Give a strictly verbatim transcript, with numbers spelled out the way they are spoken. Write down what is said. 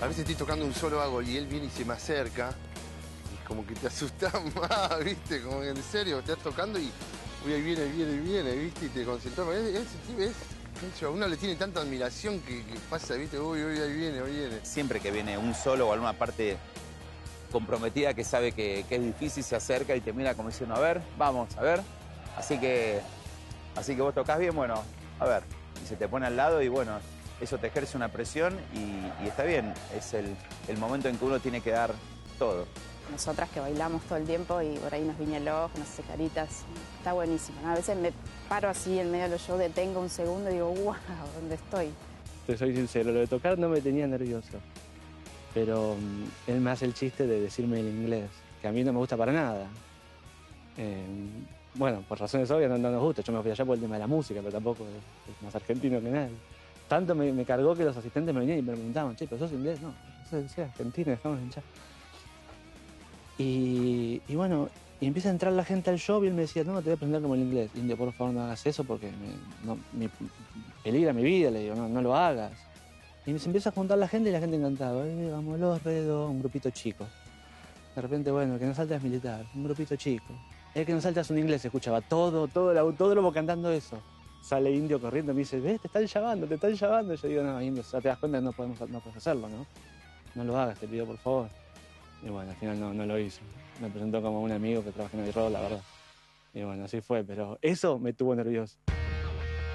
A veces estoy tocando un solo hago y él viene y se me acerca. Y como que te asustas más, ¿viste? Como que en serio, estás tocando y uy, ahí viene, ahí viene, ahí viene, ¿viste? Y te concentras. Ese tipo es... A uno le tiene tanta admiración que, que pasa, ¿viste? Uy, uy, ahí viene, ahí viene. Siempre que viene un solo o alguna parte comprometida que sabe que, que es difícil, se acerca y te mira como diciendo, a ver, vamos, a ver. Así que, así que vos tocás bien, bueno, a ver. Y se te pone al lado y bueno, eso te ejerce una presión y, y está bien. Es el, el momento en que uno tiene que dar todo. Nosotras que bailamos todo el tiempo y por ahí nos viene el ojo, nos hace caritas. Está buenísimo, ¿no? A veces me paro así en medio de los shows, detengo un segundo y digo, wow, ¿dónde estoy? Te soy sincero, lo de tocar no me tenía nervioso. Pero um, él me hace el chiste de decirme el inglés, que a mí no me gusta para nada. Eh, bueno, por razones obvias no, no nos gusta. Yo me fui allá por el tema de la música, pero tampoco es, es más argentino que nadie. Tanto me, me cargó que los asistentes me venían y me preguntaban, che, ¿pero sos inglés? No, soy, soy argentino, dejamos de hinchar. Y, y bueno, y empieza a entrar la gente al show y él me decía, no, te voy a aprender como el inglés. Indio, por favor, no hagas eso porque me, no, me peligra mi vida, le digo, no, no lo hagas. Y se empieza a juntar la gente y la gente encantaba. Eh, vamos los redos, un grupito chico. De repente, bueno, el que no salta es militar, un grupito chico. El que no salta es un inglés, escuchaba todo, todo el autódromo cantando eso. Sale Indio corriendo y me dice, ves, te están llamando, te están llamando. Yo digo, no, Indio, ya te das cuenta que no, podemos, no puedes hacerlo, ¿no? No lo hagas, te pido por favor. Y bueno, al final no, no lo hizo. Me presentó como un amigo que trabaja en el rock, la verdad. Y bueno, así fue, pero eso me tuvo nervioso.